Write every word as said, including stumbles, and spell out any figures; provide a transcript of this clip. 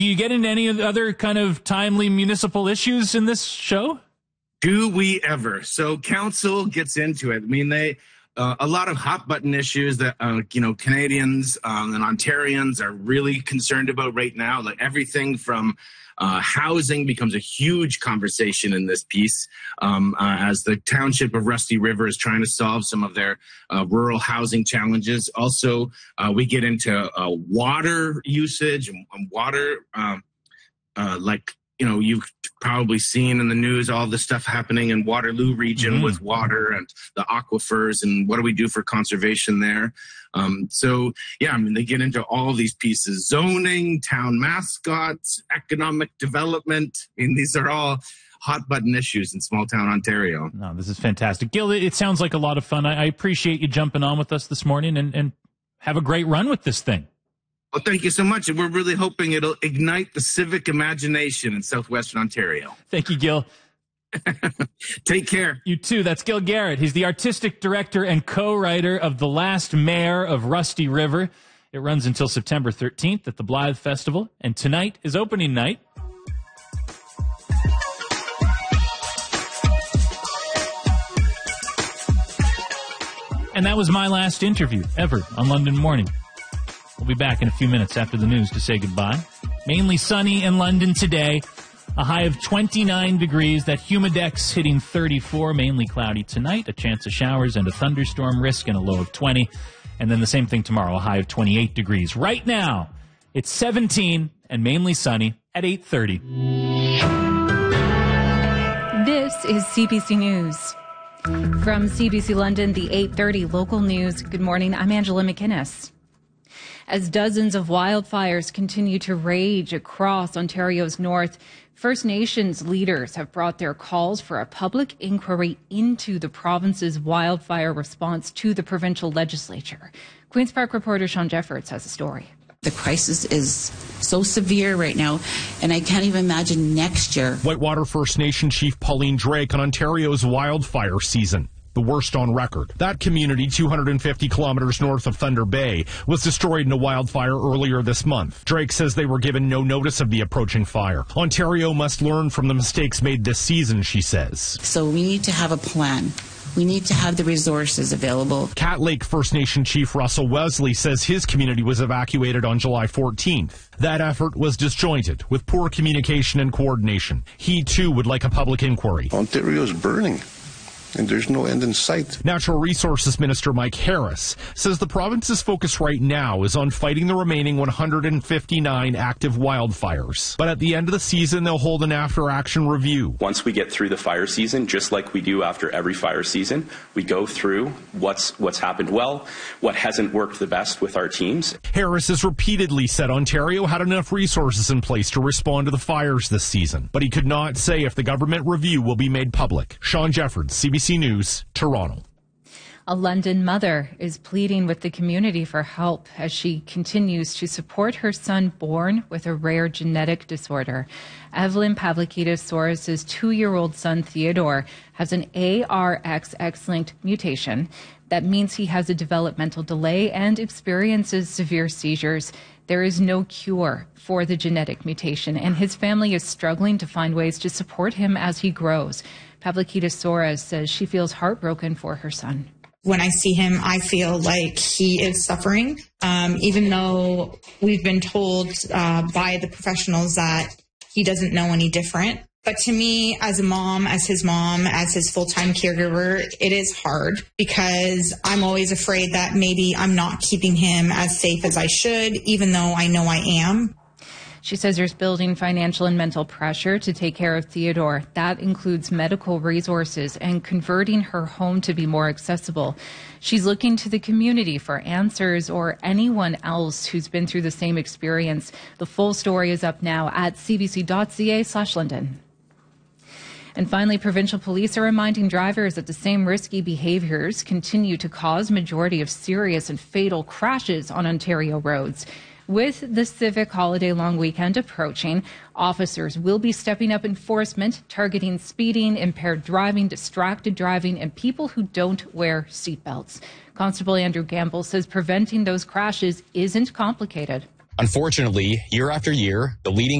Do you get into any of the other kind of timely municipal issues in this show? Do we ever? So council gets into it. I mean, they uh, a lot of hot button issues that uh, you know Canadians um, and Ontarians are really concerned about right now. Like everything from uh, housing becomes a huge conversation in this piece um, uh, as the township of Rusty River is trying to solve some of their uh, rural housing challenges. Also, uh, we get into uh, water usage and, and water um, uh, like. You know, you've probably seen in the news all the stuff happening in Waterloo region mm-hmm. with water and the aquifers and what do we do for conservation there. Um, so, yeah, I mean, they get into all these pieces, zoning, town mascots, economic development. I mean, these are all hot button issues in small town Ontario. No, this is fantastic. Gil, it sounds like a lot of fun. I, I appreciate you jumping on with us this morning and, and have a great run with this thing. Well, thank you so much. And we're really hoping it'll ignite the civic imagination in southwestern Ontario. Thank you, Gil. Take care. You too. That's Gil Garrett. He's the artistic director and co-writer of The Last Mayor of Rusty River. It runs until September thirteenth at the Blythe Festival. And tonight is opening night. And that was my last interview ever on London Morning. We'll be back in a few minutes after the news to say goodbye. Mainly sunny in London today. A high of twenty-nine degrees. That humidex hitting thirty-four. Mainly cloudy tonight. A chance of showers and a thunderstorm risk and a low of twenty. And then the same thing tomorrow. A high of twenty-eight degrees. Right now, it's seventeen and mainly sunny at eight thirty. This is C B C News. From C B C London, the eight thirty local news. Good morning. I'm Angela McInnes. As dozens of wildfires continue to rage across Ontario's north, First Nations leaders have brought their calls for a public inquiry into the province's wildfire response to the provincial legislature. Queen's Park reporter Sean Jeffords has a story. The crisis is so severe right now, and I can't even imagine next year. Whitewater First Nation Chief Pauline Drake on Ontario's wildfire season. The worst on record. That community, two hundred fifty kilometers north of Thunder Bay, was destroyed in a wildfire earlier this month. Drake says they were given no notice of the approaching fire. Ontario must learn from the mistakes made this season, she says. So we need to have a plan. We need to have the resources available. Cat Lake First Nation Chief Russell Wesley says his community was evacuated on July fourteenth. That effort was disjointed, with poor communication and coordination. He, too, would like a public inquiry. Ontario's burning, and there's no end in sight. Natural Resources Minister Mike Harris says the province's focus right now is on fighting the remaining one hundred fifty-nine active wildfires. But at the end of the season, they'll hold an after-action review. Once we get through the fire season, just like we do after every fire season, we go through what's what's happened well, what hasn't worked the best with our teams. Harris has repeatedly said Ontario had enough resources in place to respond to the fires this season, but he could not say if the government review will be made public. Sean Jeffords, C B C News, Toronto. A London mother is pleading with the community for help as she continues to support her son born with a rare genetic disorder. Evelyn Pavlikidis-Soros' two-year-old son Theodore has an A R X X-linked mutation. That means he has a developmental delay and experiences severe seizures. There is no cure for the genetic mutation, and his family is struggling to find ways to support him as he grows. Pavlikidis-Soros says she feels heartbroken for her son. When I see him, I feel like he is suffering, um, even though we've been told uh, by the professionals that he doesn't know any different. But to me, as a mom, as his mom, as his full-time caregiver, it is hard because I'm always afraid that maybe I'm not keeping him as safe as I should, even though I know I am. She says there's building financial and mental pressure to take care of Theodore. That includes medical resources and converting her home to be more accessible. She's looking to the community for answers or anyone else who's been through the same experience. The full story is up now at cbc.ca slash London. And finally, provincial police are reminding drivers that the same risky behaviors continue to cause majority of serious and fatal crashes on Ontario roads. With the civic holiday long weekend approaching, officers will be stepping up enforcement, targeting speeding, impaired driving, distracted driving, and people who don't wear seatbelts. Constable Andrew Gamble says preventing those crashes isn't complicated. Unfortunately, year after year, the leading